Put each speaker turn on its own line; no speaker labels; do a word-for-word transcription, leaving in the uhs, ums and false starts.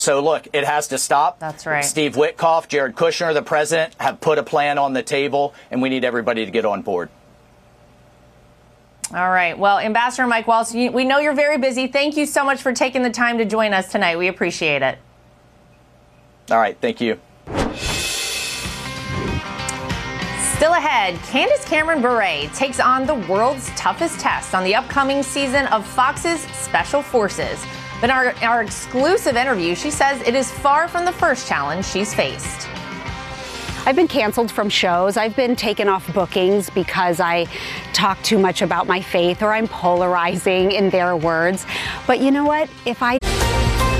So, look, it has to stop.
That's right.
Steve Witkoff, Jared Kushner, the president, have put a plan on the table, and we need everybody to get on board.
All right. Well, Ambassador Mike Waltz, we know you're very busy. Thank you so much for taking the time to join us tonight. We appreciate it.
All right. Thank you.
Still ahead, Candace Cameron Bure takes on the world's toughest test on the upcoming season of Fox's Special Forces. But in our, our exclusive interview, she says it is far from the first challenge she's faced.
I've been canceled from shows. I've been taken off bookings because I talk too much about my faith or I'm polarizing, in their words. But you know what? If I